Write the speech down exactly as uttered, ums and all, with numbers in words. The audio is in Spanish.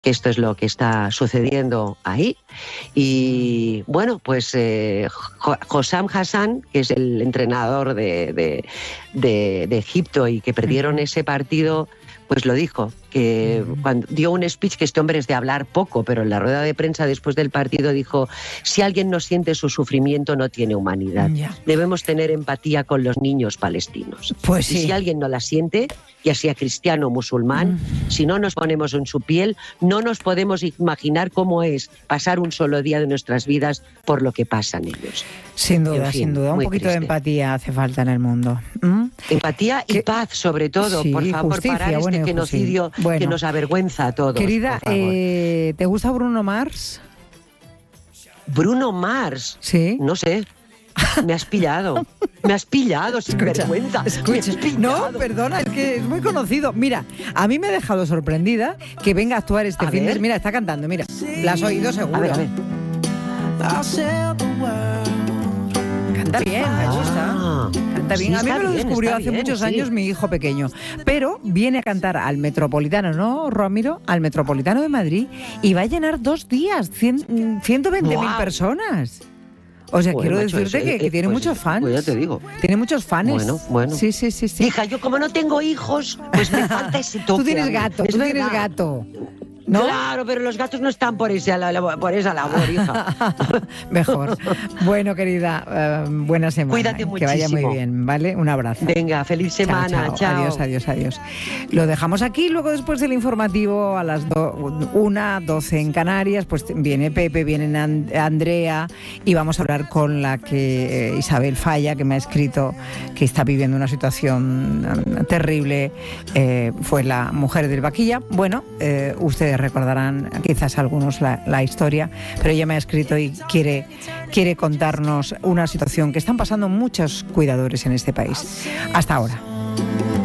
que esto es lo que está sucediendo ahí. Y bueno, pues eh, Hossam Hassan, que es el entrenador de, de, de, de Egipto y que perdieron ese partido, pues lo dijo, que cuando dio un speech, que este hombre es de hablar poco, pero en la rueda de prensa después del partido dijo: si alguien no siente su sufrimiento, no tiene humanidad. Ya. Debemos tener empatía con los niños palestinos. Pues sí. Y si alguien no la siente, ya sea cristiano o musulmán, mm. si no nos ponemos en su piel, no nos podemos imaginar cómo es pasar un solo día de nuestras vidas por lo que pasan ellos. Sin duda, en fin, sin duda. Un poquito triste. de empatía hace falta en el mundo. ¿Mm? Empatía y ¿Qué? paz, sobre todo. Sí, por favor, justicia, parar este bueno, genocidio bueno. que nos avergüenza a todos. Querida, eh, ¿te gusta Bruno Mars? ¿Bruno Mars? Sí. No sé. Me has pillado. Me has pillado, sin escucha, vergüenza. Escucha. No, perdona, es que es muy conocido. Mira, a mí me ha dejado sorprendida que venga a actuar este a fin ver. de... Mira, está cantando, mira. La has oído seguro. A ver, a ver. Canta bien, me gusta. Ah, Canta bien. sí, a mí me lo bien, descubrió hace bien, muchos sí. años mi hijo pequeño. Pero viene a cantar al Metropolitano, ¿no, Ramiro? Al Metropolitano de Madrid. Y va a llenar dos días, cien, ciento veinte mil wow. personas. O sea, Bueno, quiero macho, decirte eso, que, eh, que tiene pues, muchos fans. Pues ya te digo. Tiene muchos fans. Bueno, bueno. Sí, sí, sí, sí. Hija, yo como no tengo hijos, pues me falta ese toque. Tú tienes a mí. gato, Es tú verdad. tienes gato. ¿No? Claro, pero los gatos no están por esa, por esa labor, hija. Mejor. Bueno, querida, uh, buena semana. Cuídate que vaya muy muchísimo. bien, ¿vale? Un abrazo. Venga, feliz semana. Chao, chao. Chao. Adiós, adiós, adiós. Lo dejamos aquí, luego después del informativo a las do, una, doce en Canarias, pues viene Pepe, viene And- Andrea y vamos a hablar con la que eh, Isabel Falla, que me ha escrito que está viviendo una situación um, terrible, eh, fue la mujer del Vaquilla. Bueno, eh, ustedes recordarán quizás algunos la, la historia, pero ella me ha escrito y quiere, quiere contarnos una situación que están pasando muchos cuidadores en este país. Hasta ahora.